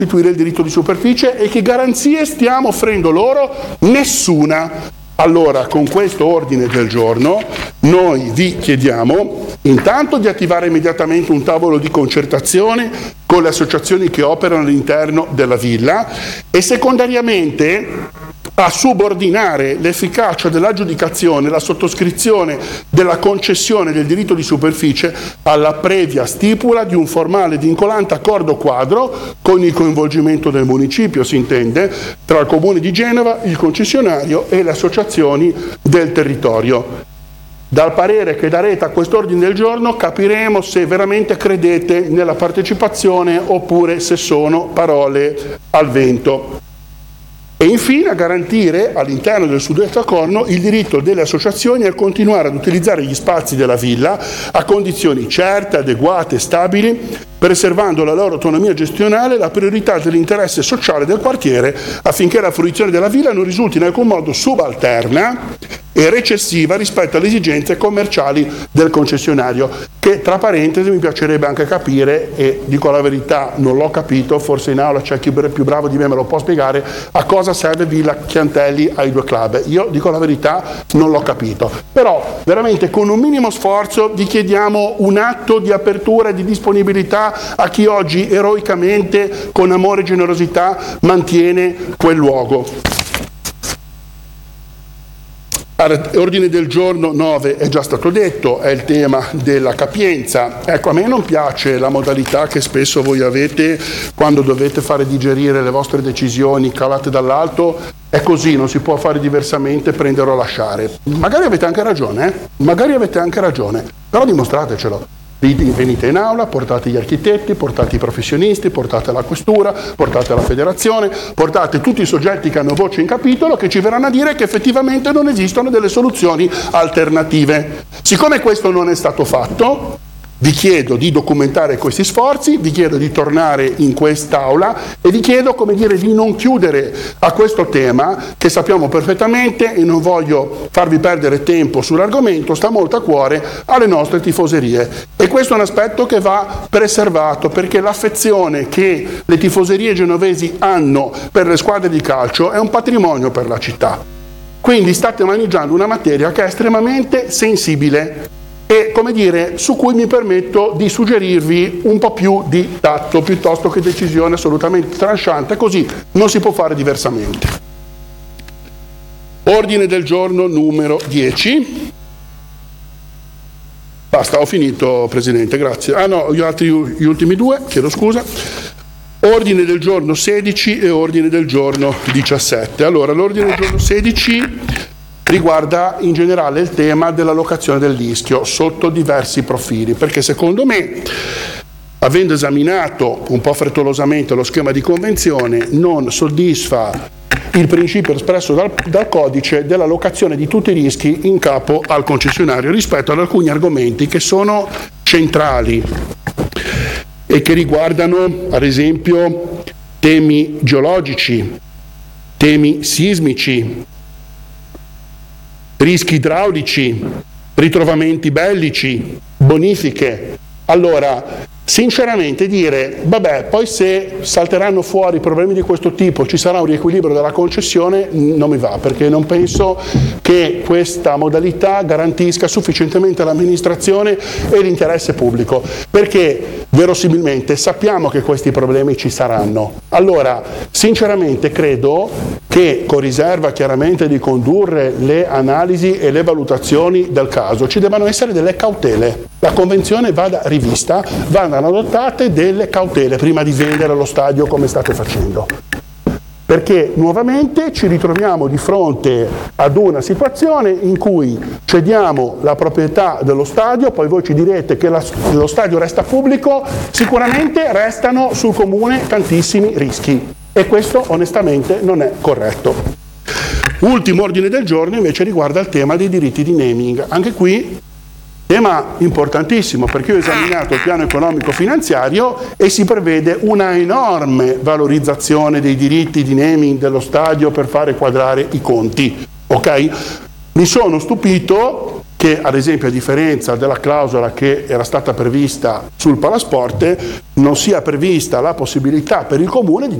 istituire il diritto di superficie e che garanzie stiamo offrendo loro? Nessuna. Allora, con questo ordine del giorno noi vi chiediamo intanto di attivare immediatamente un tavolo di concertazione con le associazioni che operano all'interno della villa e secondariamente a subordinare l'efficacia dell'aggiudicazione, la sottoscrizione della concessione del diritto di superficie alla previa stipula di un formale vincolante accordo quadro con il coinvolgimento del municipio, si intende, tra il Comune di Genova, il concessionario e le associazioni del territorio. Dal parere che darete a quest'ordine del giorno capiremo se veramente credete nella partecipazione oppure se sono parole al vento. E infine a garantire all'interno del suddetto accordo il diritto delle associazioni a continuare ad utilizzare gli spazi della villa a condizioni certe, adeguate e stabili, preservando la loro autonomia gestionale e la priorità dell'interesse sociale del quartiere affinché la fruizione della villa non risulti in alcun modo subalterna e recessiva rispetto alle esigenze commerciali del concessionario, che tra parentesi mi piacerebbe anche capire, e dico la verità non l'ho capito, forse in aula c'è chi più bravo di me lo può spiegare, a cosa serve Villa Chiantelli ai due club. Io dico la verità, non l'ho capito, però veramente con un minimo sforzo vi chiediamo un atto di apertura e di disponibilità a chi oggi eroicamente con amore e generosità mantiene quel luogo. Ordine del giorno 9 è già stato detto, è il tema della capienza. Ecco, a me non piace la modalità che spesso voi avete quando dovete fare digerire le vostre decisioni calate dall'alto. È così, non si può fare diversamente, prendere o lasciare. Magari avete anche ragione, però dimostratecelo. Venite in aula, portate gli architetti, portate i professionisti, portate la questura, portate la federazione, portate tutti i soggetti che hanno voce in capitolo che ci verranno a dire che effettivamente non esistono delle soluzioni alternative. Siccome questo non è stato fatto, vi chiedo di documentare questi sforzi, vi chiedo di tornare in quest'aula e vi chiedo, come dire, di non chiudere a questo tema che sappiamo perfettamente e non voglio farvi perdere tempo sull'argomento, sta molto a cuore alle nostre tifoserie. E questo è un aspetto che va preservato perché l'affezione che le tifoserie genovesi hanno per le squadre di calcio è un patrimonio per la città. Quindi state maneggiando una materia che è estremamente sensibile e, come dire, su cui mi permetto di suggerirvi un po' più di tatto piuttosto che decisione assolutamente tranchante, così non si può fare diversamente. Ordine del giorno numero 10. Basta, ho finito, Presidente, grazie. Ah no, gli ultimi due, chiedo scusa. Ordine del giorno 16 e ordine del giorno 17. Allora, l'ordine del giorno 16 riguarda in generale il tema della locazione del rischio sotto diversi profili, perché secondo me, avendo esaminato un po' frettolosamente lo schema di convenzione, non soddisfa il principio espresso dal codice della locazione di tutti i rischi in capo al concessionario rispetto ad alcuni argomenti che sono centrali e che riguardano ad esempio temi geologici, temi sismici, rischi idraulici, ritrovamenti bellici, bonifiche. Allora, sinceramente dire, vabbè, poi se salteranno fuori problemi di questo tipo, ci sarà un riequilibrio della concessione, non mi va, perché non penso che questa modalità garantisca sufficientemente l'amministrazione e l'interesse pubblico, perché verosimilmente sappiamo che questi problemi ci saranno. Allora, sinceramente credo che, con riserva chiaramente di condurre le analisi e le valutazioni del caso, ci debbano essere delle cautele. La convenzione vada rivista, vadano adottate delle cautele prima di vendere lo stadio come state facendo. Perché nuovamente ci ritroviamo di fronte ad una situazione in cui cediamo la proprietà dello stadio, poi voi ci direte che lo stadio resta pubblico, sicuramente restano sul comune tantissimi rischi e questo onestamente non è corretto. Ultimo ordine del giorno invece riguarda il tema dei diritti di naming. Anche qui tema importantissimo, perché io ho esaminato il piano economico finanziario e si prevede una enorme valorizzazione dei diritti di naming dello stadio per fare quadrare i conti. Ok? Mi sono stupito che ad esempio a differenza della clausola che era stata prevista sul Palasport non sia prevista la possibilità per il comune di